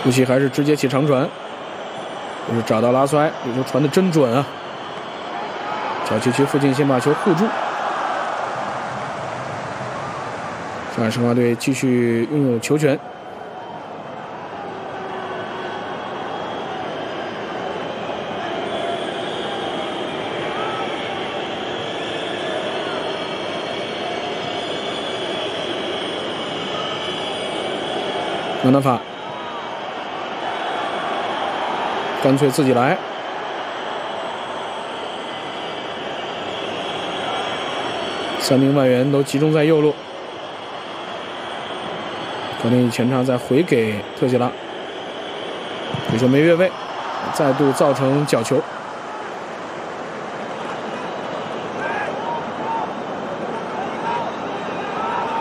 布奇还是直接起长传，这是找到拉苏埃，这球传的真准啊！小禁区附近先把球护住。上海申花队继续拥有球权。纳纳法干脆自己来，三名外援都集中在右路，可能以前场再回给特谢拉，这球没越位，再度造成角球。